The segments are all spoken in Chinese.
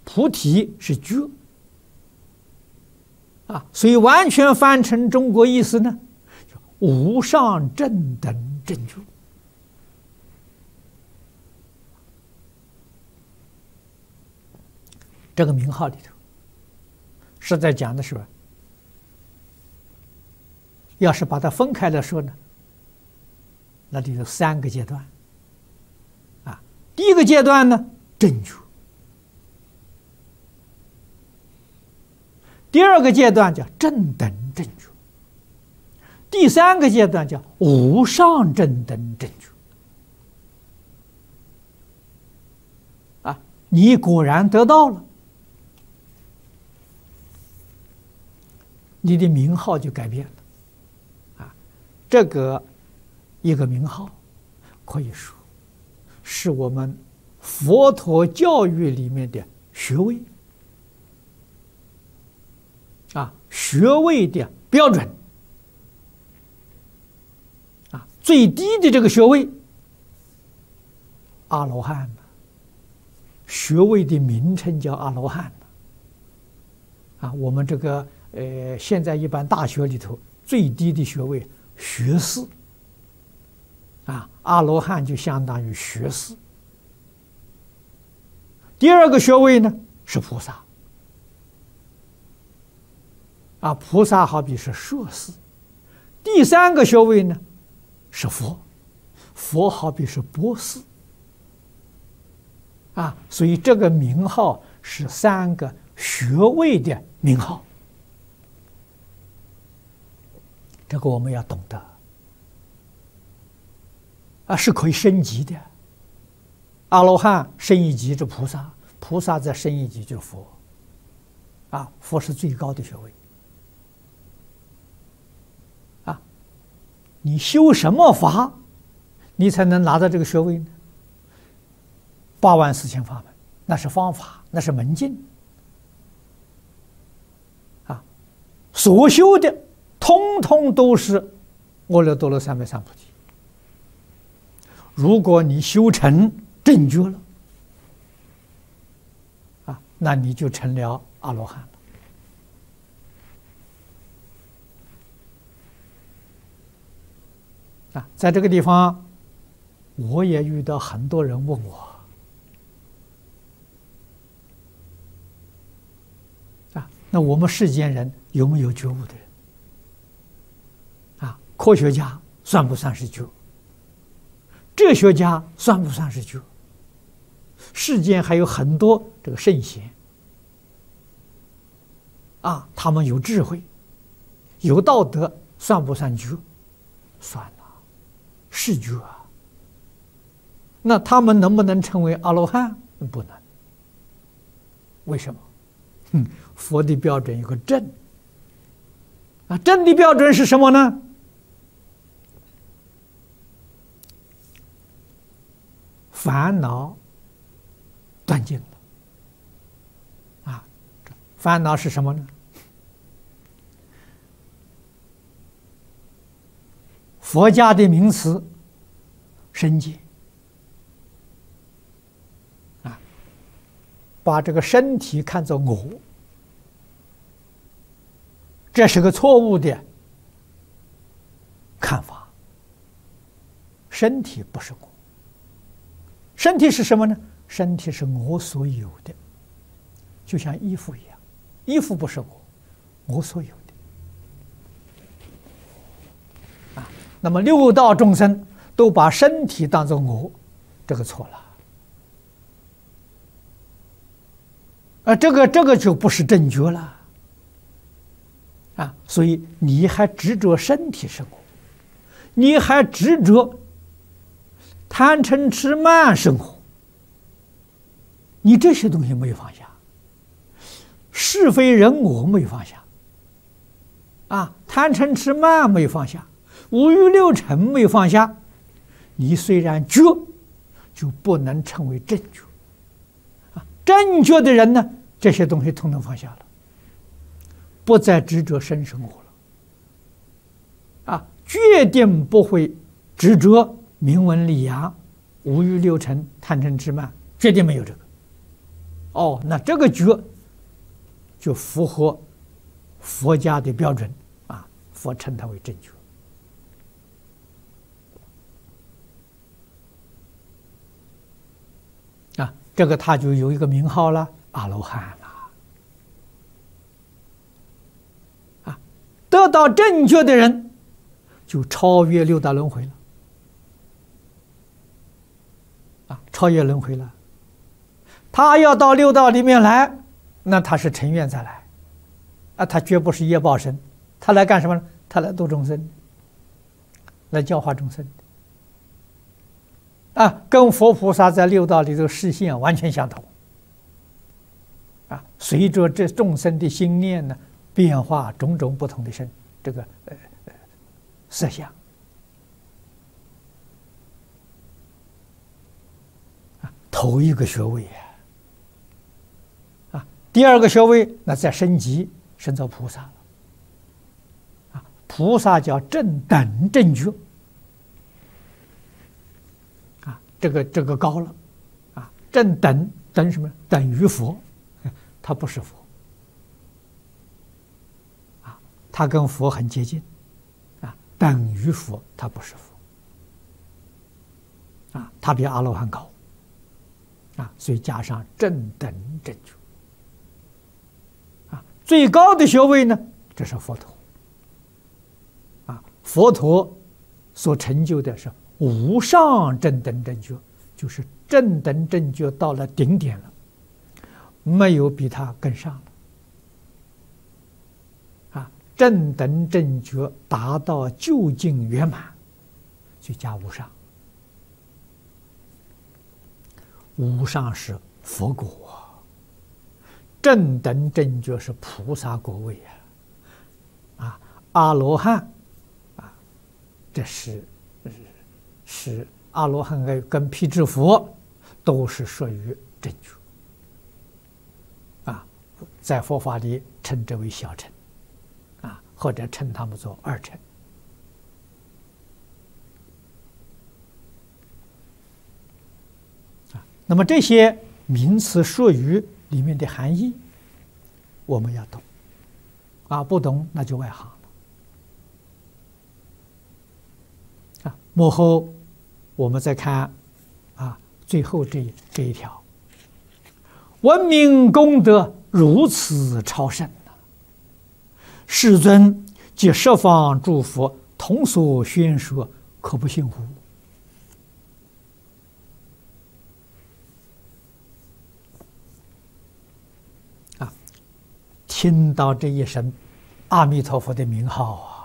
菩提是觉啊，所以完全翻成中国意思呢，无上正等正觉。这个名号里头是在讲的是，要是把它分开来说呢，那里有3个阶段啊。第一个阶段呢，正觉；第二个阶段叫正等正觉；第3个阶段叫无上正等正觉。啊，你果然得到了，你的名号就改变了，啊，这个一个名号，可以说是我们佛陀教育里面的学位，啊，学位的标准，啊，最低的这个学位，阿罗汉，学位的名称叫阿罗汉，啊，我们这个。现在一般大学里头最低的学位学士，啊，阿罗汉就相当于学士。第二个学位呢是菩萨，啊，菩萨好比是硕士。第3个学位呢是佛，佛好比是博士，啊，所以这个名号是3个学位的名号。这个我们要懂得，啊，是可以升级的。阿罗汉升一级是菩萨，菩萨再升一级就是佛，啊，佛是最高的学位。啊，你修什么法，你才能拿到这个学位呢？84000法门，那是方法，那是门径。啊，所修的通通都是阿耨多罗三藐三菩提。如果你修成正觉了，啊，那你就成了阿罗汉了。啊，在这个地方，我也遇到很多人问我，啊，那我们世间人有没有觉悟的人？科学家算不算是觉？哲学家算不算是觉？世间还有很多这个圣贤，啊，他们有智慧，有道德，算不算觉？算了，是觉啊。那他们能不能成为阿罗汉？不能。为什么？佛的标准有个正，啊，正的标准是什么呢？烦恼断尽了，啊，烦恼是什么呢？佛家的名词，身界，啊，把这个身体看作我，这是个错误的看法。身体不是我。身体是什么呢？身体是我所有的，就像衣服一样，衣服不是我所有的。啊，那么六道众生都把身体当作我，这个错了。啊，这个就不是正觉了。啊，所以你还执着身体是我，你还执着贪嗔痴慢生活，你这些东西没有放下，是非人我没有放下，啊，贪嗔痴慢没有放下，五欲六尘没有放下，你虽然觉，就不能成为正觉。啊，正觉的人呢，这些东西统统放下了，不再执着生生活了。啊，决定不会执着名闻利养、五欲六尘、贪嗔痴慢，绝对没有这个。 哦，那这个觉就符合佛家的标准啊，佛称它为正觉。啊，这个他就有一个名号了，阿罗汉了。啊，得到正觉的人，就超越六道轮回了。啊，超越轮回了。他要到六道里面来，那他是成愿再来。啊，他绝不是业报身，他来干什么呢？他来度众生，来教化众生。啊，跟佛菩萨在六道里头视线完全相同。啊，随着这众生的心念呢变化，种种不同的色相。啊，头一个学位啊，第二个学位那再升级，升到菩萨了。啊，菩萨叫正等正觉。这个高了，啊，正等什么？等于佛，他不是佛，啊，他跟佛很接近，啊，等于佛，他不是佛，啊，他比阿罗汉高，啊，所以加上正等正觉，啊，最高的学位呢，这是佛陀，啊，佛陀所成就的是无上正等正觉，就是正等正觉到了顶点了，没有比他更上了。啊，正等正觉达到究竟圆满，就加无上。无上是佛果，正等正觉是菩萨果位啊。啊，阿罗汉啊，这是阿罗汉跟辟支佛都是属于正觉啊，在佛法里称之为小乘啊，或者称他们做二乘啊。那么这些名词术语里面的含义，我们要懂啊，不懂那就外行了啊。幕后我们再看啊，最后这一条，闻名功德如此超胜世尊及十方诸佛同所宣说，可不信乎？啊，听到这一声阿弥陀佛的名号啊，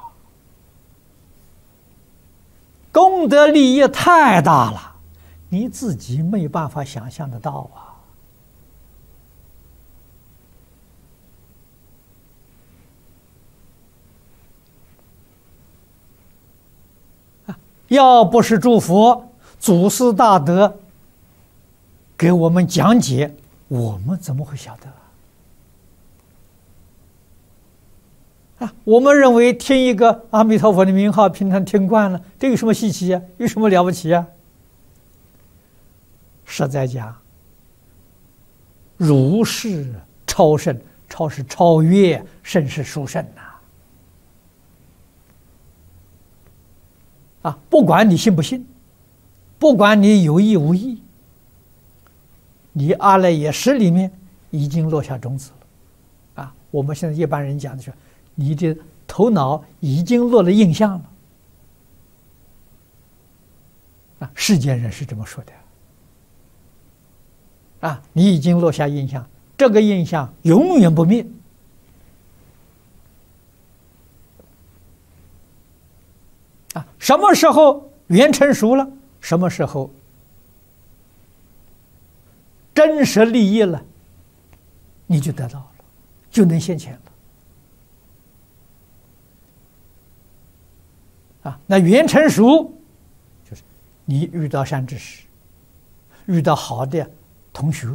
功德利益太大了，你自己没有办法想象得到啊！要不是诸佛祖师大德给我们讲解，我们怎么会晓得啊？我们认为听一个阿弥陀佛的名号，平常听惯了，这有什么稀奇啊？有什么了不起啊？实在讲，如是超胜，超是超越，胜是殊胜啊！不管你信不信，不管你有意无意，你阿赖耶识里面已经落下种子了啊！我们现在一般人讲的是，你的头脑已经落了印象了啊！世间人是这么说的啊！你已经落下印象，这个印象永远不灭啊！什么时候缘成熟了，什么时候真实利益了，你就得到了，就能现前了啊！那缘成熟就是你遇到善知识，遇到好的同学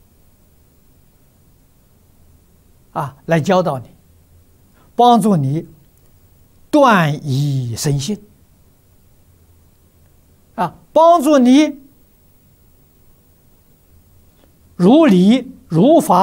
啊，来教导你，帮助你断疑生信啊，帮助你如理如法